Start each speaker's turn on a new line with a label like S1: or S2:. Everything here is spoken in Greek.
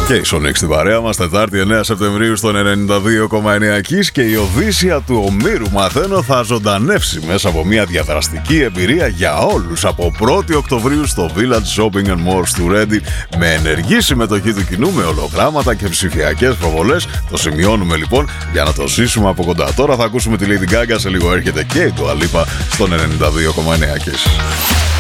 S1: Και η Sonic στην παρέα μας, Τετάρτη 9 Σεπτεμβρίου στο 92,9 Kiss, και η Οδύσσεια του Ομήρου, μαθαίνω, θα ζωντανεύσει μέσα από μια διαδραστική εμπειρία για όλους από 1η Οκτωβρίου στο Village Shopping and More του Ready, με ενεργή συμμετοχή του κοινού, με ολογράμματα και ψηφιακές προβολές. Το σημειώνουμε λοιπόν για να το ζήσουμε από κοντά. Τώρα θα ακούσουμε τη Lady Gaga, σε λίγο έρχεται και η Dua Lipa στο 92,9 Kiss.